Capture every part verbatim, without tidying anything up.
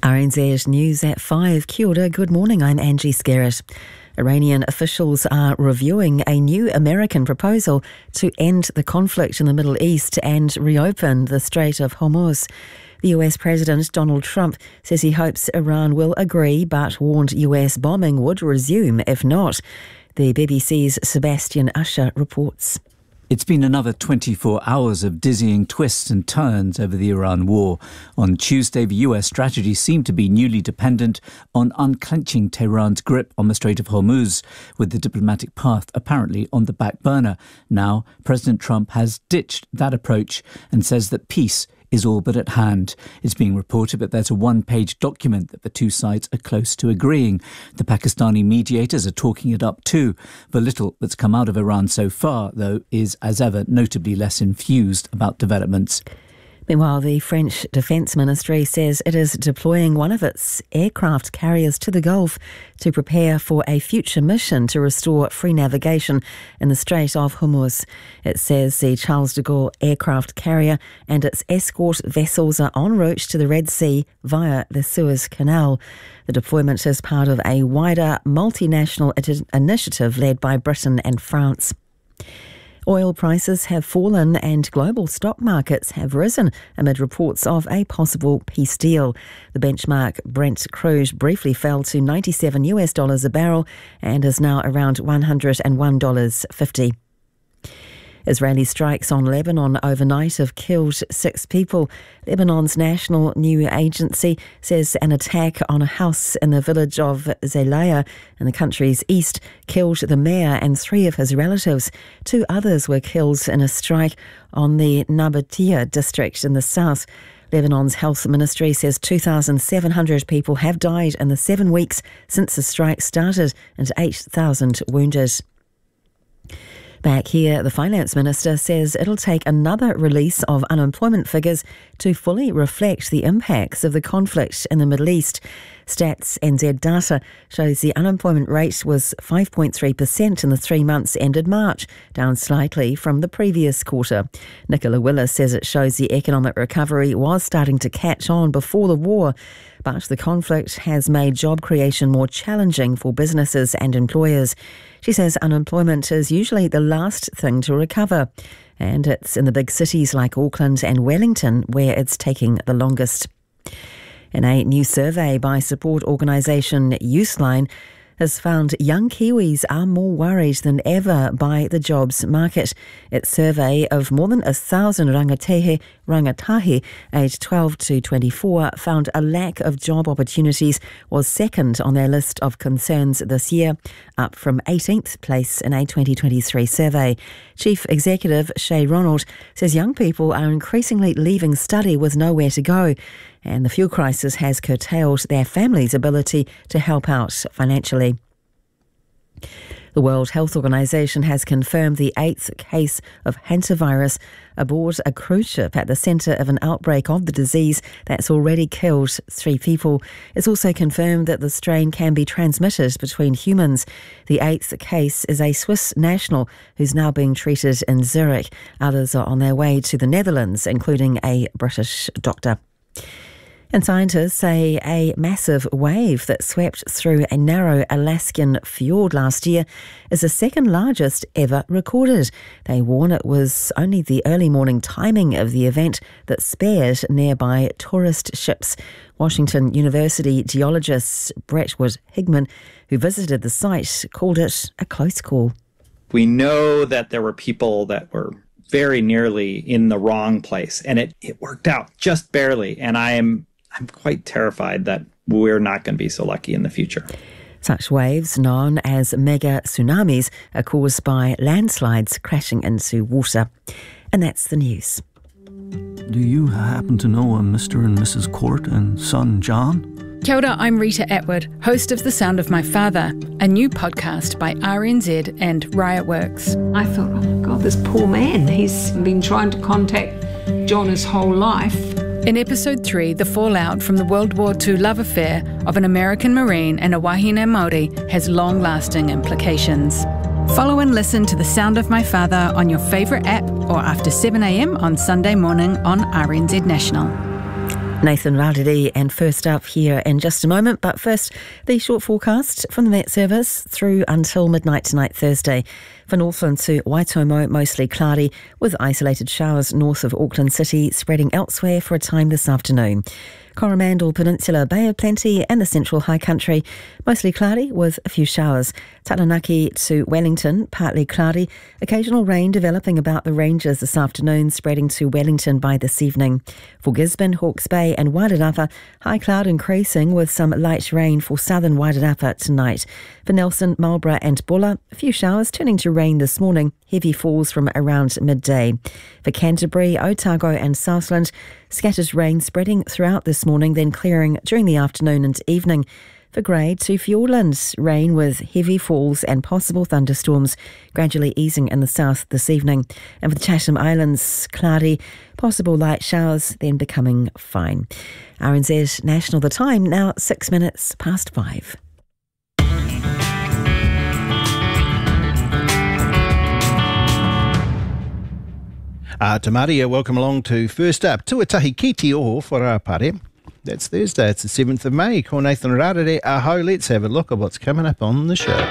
R N Z News at five. Kia ora, good morning, I'm Angie Skerritt. Iranian officials are reviewing a new American proposal to end the conflict in the Middle East and reopen the Strait of Hormuz. The U S President Donald Trump says he hopes Iran will agree, but warned U S bombing would resume if not. The B B C's Sebastian Usher reports. It's been another twenty-four hours of dizzying twists and turns over the Iran war. On Tuesday, the U S strategy seemed to be newly dependent on unclenching Tehran's grip on the Strait of Hormuz, with the diplomatic path apparently on the back burner. Now, President Trump has ditched that approach and says that peace is all but at hand. It's being reported that there's a one-page document that the two sides are close to agreeing. The Pakistani mediators are talking it up too. The little that's come out of Iran so far, though, is as ever notably less enthused about developments. Meanwhile, the French Defence Ministry says it is deploying one of its aircraft carriers to the Gulf to prepare for a future mission to restore free navigation in the Strait of Hormuz. It says the Charles de Gaulle aircraft carrier and its escort vessels are en route to the Red Sea via the Suez Canal. The deployment is part of a wider multinational initiative led by Britain and France. Oil prices have fallen and global stock markets have risen amid reports of a possible peace deal. The benchmark Brent crude briefly fell to ninety-seven US dollars a barrel and is now around one hundred one dollars fifty. Israeli strikes on Lebanon overnight have killed six people. Lebanon's national news agency says an attack on a house in the village of Zelaya in the country's east killed the mayor and three of his relatives. Two others were killed in a strike on the Nabatea district in the south. Lebanon's health ministry says two thousand seven hundred people have died in the seven weeks since the strike started and eight thousand wounded. Back here, the Finance Minister says it'll take another release of unemployment figures to fully reflect the impacts of the conflict in the Middle East. Stats N Z data shows the unemployment rate was five point three percent in the three months ended March, down slightly from the previous quarter. Nicola Willis says it shows the economic recovery was starting to catch on before the war, but the conflict has made job creation more challenging for businesses and employers. She says unemployment is usually the last thing to recover, and it's in the big cities like Auckland and Wellington where it's taking the longest. In a new survey by support organisation Youthline has found young Kiwis are more worried than ever by the jobs market. Its survey of more than a thousand rangatahi, rangatahi aged twelve to twenty-four found a lack of job opportunities was second on their list of concerns this year, up from eighteenth place in a twenty twenty-three survey. Chief Executive Shay Ronald says young people are increasingly leaving study with nowhere to go, and the fuel crisis has curtailed their families' ability to help out financially. The World Health Organization has confirmed the eighth case of hantavirus aboard a cruise ship at the centre of an outbreak of the disease that's already killed three people. It's also confirmed that the strain can be transmitted between humans. The eighth case is a Swiss national who's now being treated in Zurich. Others are on their way to the Netherlands, including a British doctor. And scientists say a massive wave that swept through a narrow Alaskan fjord last year is the second largest ever recorded. They warn it was only the early morning timing of the event that spared nearby tourist ships. Washington University geologist Brentwood Higman, who visited the site, called it a close call. We know that there were people that were very nearly in the wrong place, and it, it worked out just barely. And I am I'm quite terrified that we're not going to be so lucky in the future. Such waves, known as mega tsunamis, are caused by landslides crashing into water. And that's the news. Do you happen to know a Mister and Missus Court and son John? Kia ora, I'm Rita Atwood, host of The Sound of My Father, a new podcast by R N Z and Riot Works. I thought, oh my God, this poor man, he's been trying to contact John his whole life. In episode three, the fallout from the World War Two love affair of an American Marine and a Wahine Māori has long-lasting implications. Follow and listen to The Sound of My Father on your favourite app or after seven a m on Sunday morning on R N Z National. Nathan Rarere, and first up here in just a moment. But first, the short forecast from the Met Service through until midnight tonight, Thursday. For Northland to Waitomo, mostly cloudy, with isolated showers north of Auckland City, spreading elsewhere for a time this afternoon. Coromandel Peninsula, Bay of Plenty and the Central High Country, mostly cloudy with a few showers. Taranaki to Wellington, partly cloudy, occasional rain developing about the ranges this afternoon, spreading to Wellington by this evening. For Gisborne, Hawke's Bay and Wairarapa, high cloud increasing with some light rain for southern Wairarapa tonight. For Nelson, Marlborough and Bulla, a few showers turning to rain this morning, heavy falls from around midday. For Canterbury, Otago and Southland, scattered rain spreading throughout this morning, then clearing during the afternoon and evening. For Grey to Fiordland, rain with heavy falls and possible thunderstorms, gradually easing in the south this evening. And for the Chatham Islands, cloudy, possible light showers, then becoming fine. R N Z National The Time, now six minutes past five. Uh, Tamaria, welcome along to First Up. Tuatahi ki te oho wharaapare. That's Thursday, it's the seventh of May. Ko Nathan Rarere, aho, let's have a look at what's coming up on the show.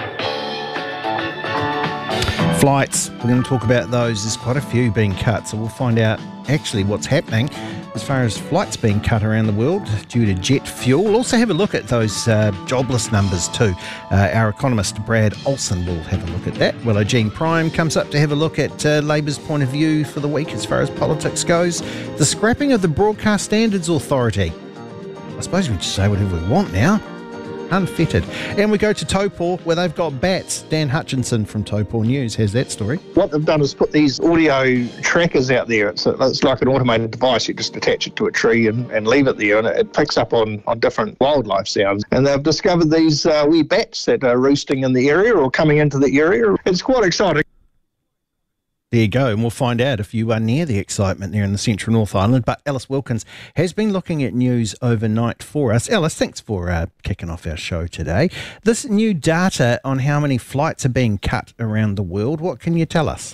Flights, we're going to talk about those. There's quite a few being cut, so we'll find out actually what's happening as far as flights being cut around the world due to jet fuel. We'll also have a look at those uh, jobless numbers too. Uh, our economist Brad Olsen will have a look at that. Willow Jean Prime comes up to have a look at uh, Labour's point of view for the week as far as politics goes. The scrapping of the Broadcast Standards Authority. I suppose we just say whatever we want now. Unfettered. And we go to Taupō where they've got bats. Dan Hutchinson from Taupō News has that story. What they've done is put these audio trackers out there. It's, a, it's like an automated device. You just attach it to a tree and, and leave it there, and it, it picks up on, on different wildlife sounds. And they've discovered these uh, wee bats that are roosting in the area or coming into the area. It's quite exciting. There you go, and we'll find out if you are near the excitement there in the Central North Island. But Alice Wilkins has been looking at news overnight for us. Alice, thanks for uh, kicking off our show today. This new data on how many flights are being cut around the world, what can you tell us?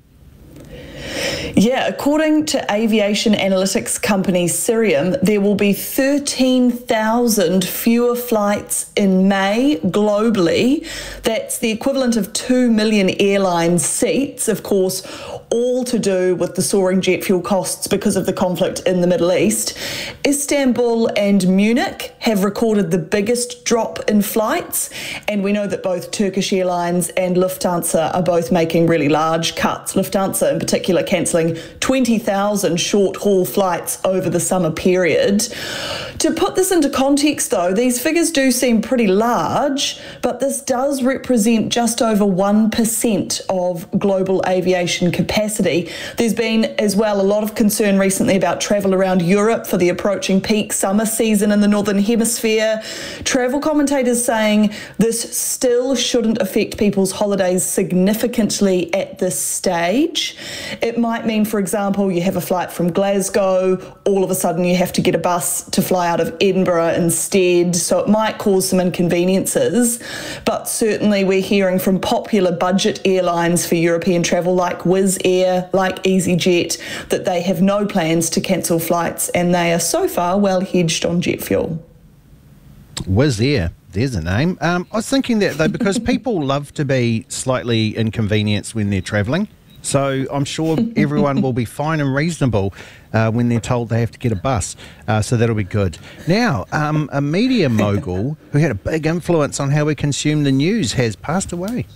Yeah, according to aviation analytics company Cirium, there will be thirteen thousand fewer flights in May globally. That's the equivalent of two million airline seats, of course, all to do with the soaring jet fuel costs because of the conflict in the Middle East. Istanbul and Munich have recorded the biggest drop in flights, and we know that both Turkish Airlines and Lufthansa are both making really large cuts. Lufthansa in particular cancelling twenty thousand short-haul flights over the summer period. To put this into context, though, these figures do seem pretty large, but this does represent just over one percent of global aviation capacity. There's been, as well, a lot of concern recently about travel around Europe for the approaching peak summer season in the Northern Hemisphere. Travel commentators saying this still shouldn't affect people's holidays significantly at this stage. It might mean, for example, you have a flight from Glasgow, all of a sudden you have to get a bus to fly out of Edinburgh instead, so it might cause some inconveniences. But certainly we're hearing from popular budget airlines for European travel like Wizz Air, like EasyJet, that they have no plans to cancel flights and they are so far well hedged on jet fuel. Wizz Air. There's a name. Um, I was thinking that, though, because people love to be slightly inconvenienced when they're travelling, so I'm sure everyone will be fine and reasonable uh, when they're told they have to get a bus. Uh, so that'll be good. Now, um, a media mogul who had a big influence on how we consume the news has passed away.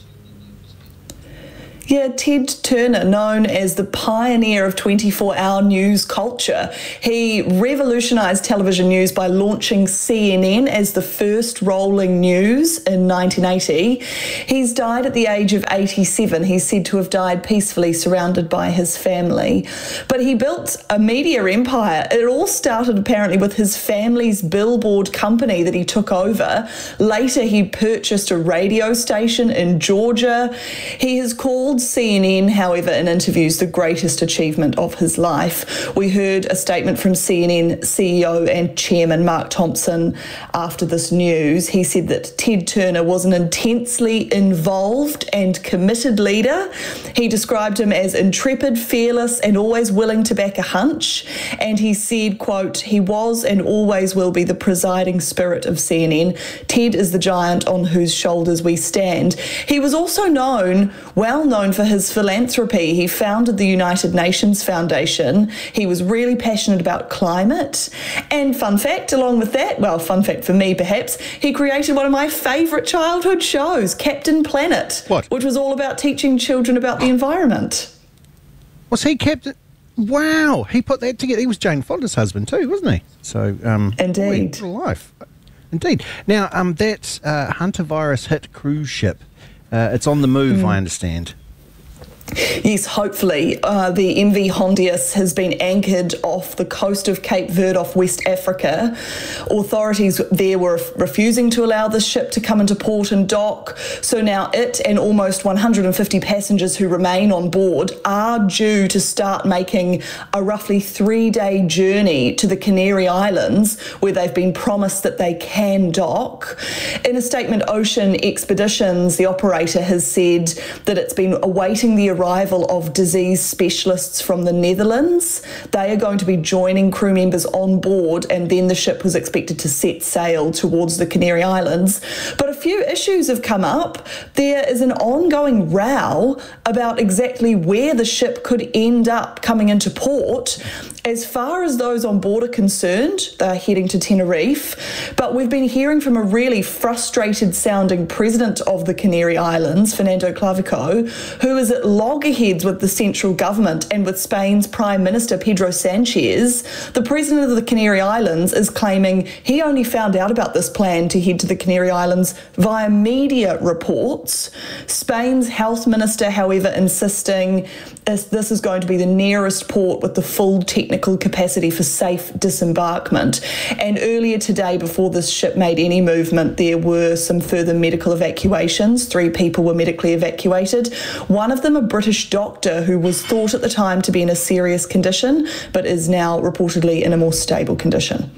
Yeah, Ted Turner, known as the pioneer of twenty-four hour news culture. He revolutionised television news by launching C N N as the first rolling news in nineteen eighty. He's died at the age of eighty-seven. He's said to have died peacefully, surrounded by his family. But he built a media empire. It all started apparently with his family's billboard company that he took over. Later, he purchased a radio station in Georgia. He has called called C N N, however, in interviews the greatest achievement of his life. We heard a statement from C N N C E O and Chairman Mark Thompson after this news. He said that Ted Turner was an intensely involved and committed leader. He described him as intrepid, fearless, and always willing to back a hunch. And he said, quote, "He was and always will be the presiding spirit of C N N. Ted is the giant on whose shoulders we stand." He was also known, well known for his philanthropy. He founded the United Nations Foundation. He was really passionate about climate. And fun fact, along with that, well, fun fact for me perhaps, he created one of my favourite childhood shows, Captain Planet. What? Which was all about teaching children about the environment. Was he Captain? Wow, he put that together. He was Jane Fonda's husband too, wasn't he? So, um, Indeed. boy, what a life. Indeed. Now, um, that uh, Hunter virus hit cruise ship. Uh, it's on the move, mm. I understand. Yes, hopefully. Uh, the M V Hondius has been anchored off the coast of Cape Verde off West Africa. Authorities there were refusing to allow the ship to come into port and dock. So now it and almost one hundred fifty passengers who remain on board are due to start making a roughly three-day journey to the Canary Islands, where they've been promised that they can dock. In a statement, Ocean Expeditions, the operator, has said that it's been awaiting the arrival of disease specialists from the Netherlands. They are going to be joining crew members on board, and then the ship was expected to set sail towards the Canary Islands. But a few issues have come up. There is an ongoing row about exactly where the ship could end up coming into port. As far as those on board are concerned, they're heading to Tenerife. But we've been hearing from a really frustrated sounding president of the Canary Islands, Fernando Clavijo, who is at loggerheads with the central government and with Spain's Prime Minister Pedro Sanchez. The president of the Canary Islands is claiming he only found out about this plan to head to the Canary Islands via media reports. Spain's health minister, however, insisting this is going to be the nearest port with the full technical capacity for safe disembarkment. And earlier today, before this ship made any movement, there were some further medical evacuations. Three people were medically evacuated. One of them, a British doctor who was thought at the time to be in a serious condition, but is now reportedly in a more stable condition.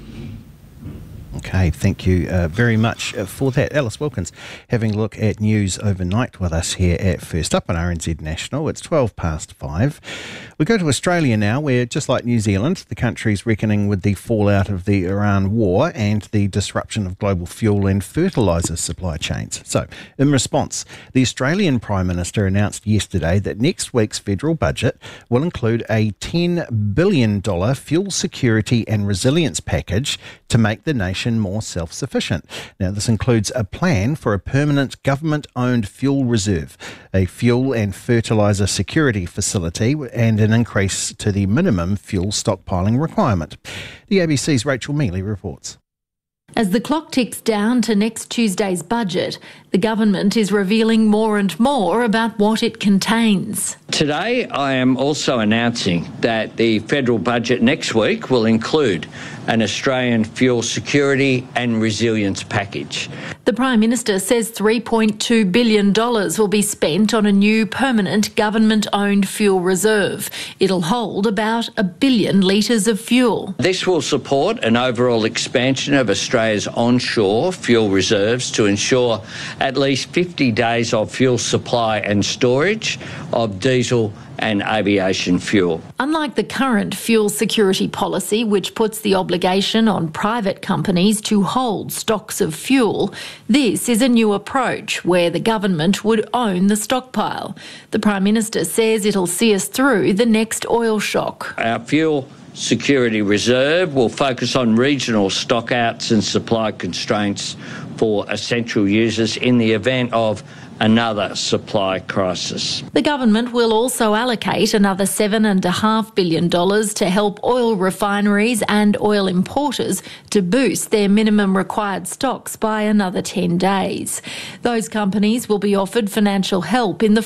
Okay, thank you uh, very much for that. Alice Wilkins having a look at news overnight with us here at First Up on R N Z National. It's twelve past five. We go to Australia now, where, just like New Zealand, the country's reckoning with the fallout of the Iran war and the disruption of global fuel and fertiliser supply chains. So, in response, the Australian Prime Minister announced yesterday that next week's federal budget will include a ten billion dollars fuel security and resilience package to make the nation more self-sufficient. Now, this includes a plan for a permanent government-owned fuel reserve, a fuel and fertiliser security facility, and an increase to the minimum fuel stockpiling requirement. The A B C's Rachel Mealy reports. As the clock ticks down to next Tuesday's budget, the government is revealing more and more about what it contains. Today, I am also announcing that the federal budget next week will include an Australian fuel security and resilience package. The Prime Minister says three point two billion dollars will be spent on a new permanent government-owned fuel reserve. It'll hold about a billion litres of fuel. This will support an overall expansion of Australia's onshore fuel reserves to ensure at least fifty days of fuel supply and storage of diesel and aviation fuel. Unlike the current fuel security policy, which puts the obligation on private companies to hold stocks of fuel, this is a new approach where the government would own the stockpile. The Prime Minister says it'll see us through the next oil shock. Our fuel security reserve will focus on regional stockouts and supply constraints for essential users in the event of another supply crisis. The government will also allocate another seven point five billion dollars to help oil refineries and oil importers to boost their minimum required stocks by another ten days. Those companies will be offered financial help in the